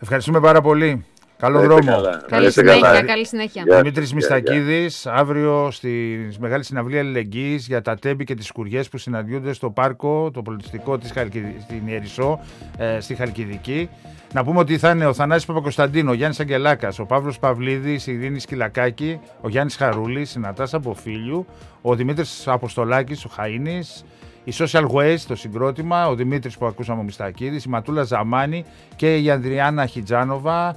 Ευχαριστούμε πάρα πολύ. Καλό δρόμο. Καλή συνέχεια. Δημήτρης Μιστακίδης, αύριο στη μεγάλη συναυλία αλληλεγγύης για τα τέμπη και τις σκουριές που συναντιούνται στο πάρκο, το πολιτιστικό στην Ιερισσό, στη Χαλκιδική. Να πούμε ότι θα είναι ο Θανάσης Παπακοσταντίνου, ο Γιάννης Αγγελάκας, ο Παύλος Παυλίδης, η Ειρήνη Σκυλακάκη, ο Γιάννης Χαρούλης, η Νατάσα Μποφίλιου, ο Δημήτρης Αποστολάκης, ο Χαΐνης, η Social Waste, το συγκρότημα, ο Δημήτρης που ακούσαμε ο Μιστακίδης, η Ματούλα Ζαμάνη και η Ανδριάννα Χιτζάνοβα,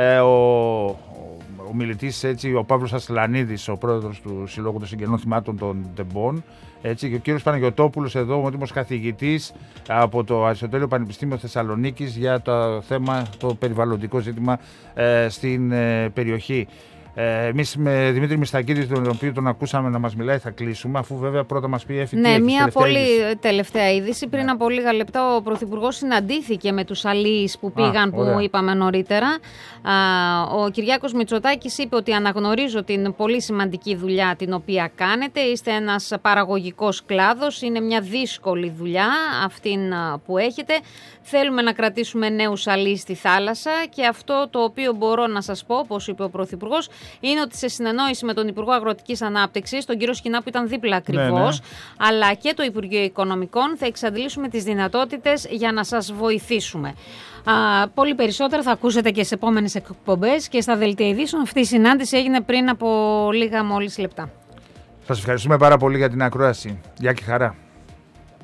ο μιλητής, έτσι, ο Παύλος Ασλανίδης, ο πρόεδρος του Συλλόγου των Συγγενών Θυμάτων των Τεμπών, έτσι, και ο κύριος Παναγιωτόπουλος εδώ, ομότιμος καθηγητής από το Αριστοτέλειο Πανεπιστήμιο Θεσσαλονίκης για το θέμα, το περιβαλλοντικό ζήτημα στην περιοχή. Εμείς με Δημήτρη Μιστακίδη, τον οποίο τον ακούσαμε να μας μιλάει, θα κλείσουμε, αφού βέβαια πρώτα μας πει Εφη. Ναι, μια πολύ τελευταία είδηση. Πριν από λίγα λεπτά ο Πρωθυπουργός συναντήθηκε με τους αλείς που πήγαν, που είπαμε νωρίτερα. Ο Κυριάκος Μητσοτάκης είπε ότι αναγνωρίζω την πολύ σημαντική δουλειά την οποία κάνετε. Είστε ένας παραγωγικός κλάδος, είναι μια δύσκολη δουλειά αυτήν που έχετε. Θέλουμε να κρατήσουμε νέους αλείς στη θάλασσα και αυτό το οποίο μπορώ να σας πω, όπως είπε ο Πρωθυπουργός, είναι ότι σε συνεννόηση με τον Υπουργό Αγροτικής Ανάπτυξης, τον κύριο Σκινά που ήταν δίπλα ακριβώς, αλλά και το Υπουργείο Οικονομικών, θα εξαντλήσουμε τις δυνατότητες για να σας βοηθήσουμε. Πολύ περισσότερα θα ακούσετε και σε επόμενες εκπομπές και στα δελτία ειδήσεων. Αυτή η συνάντηση έγινε πριν από λίγα μόλις λεπτά. Σας ευχαριστούμε πάρα πολύ για την ακρόαση. Γεια και χαρά.